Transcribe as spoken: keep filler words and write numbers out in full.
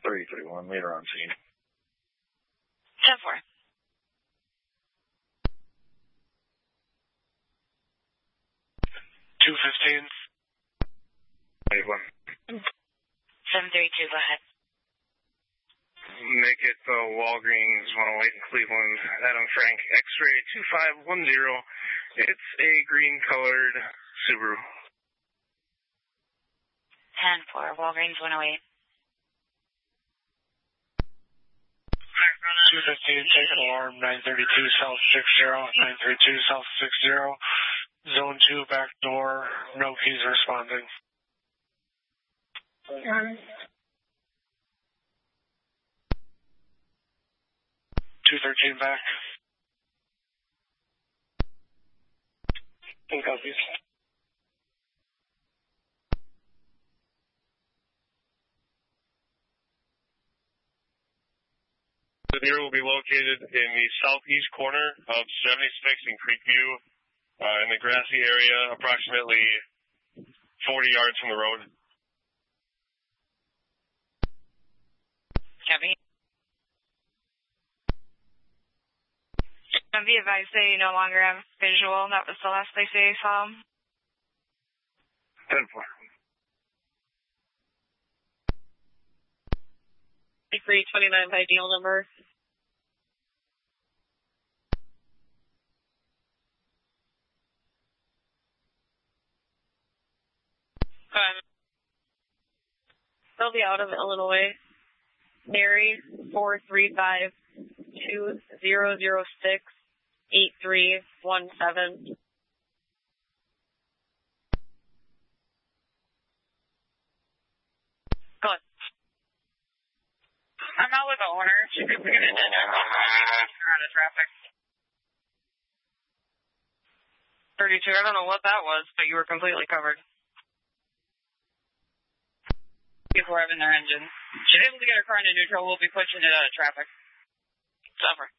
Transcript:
three three one, later on scene. ten four. two fifteen. twenty-one. seven thirty-two, go ahead. Make it uh, Walgreens one oh eight in Cleveland. Adam Frank, X-ray two five one zero. It's a green-colored Subaru. ten four, Walgreens one oh eight. two fifteen, take an alarm, nine thirty-two South six zero, nine thirty-two South six zero. Zone two, back door, no keys responding. two thirteen back. Ten copies. The deer will be located in the southeast corner of seventy-six in Creekview, uh, in the grassy area, approximately forty yards from the road. Copy. Be advised that you no longer have visual. That was the last place they saw him. ten four. three twenty-nine by deal number. Um, they'll be out of Illinois. Mary, four three five two zero zero six eight three one seven. Go ahead. I'm not with the owner. She could be in there. You're out of traffic. thirty-two, I don't know what that was, but you were completely covered. People revving their engine. She's able to get her car into neutral. We'll be pushing it out of traffic. It's over.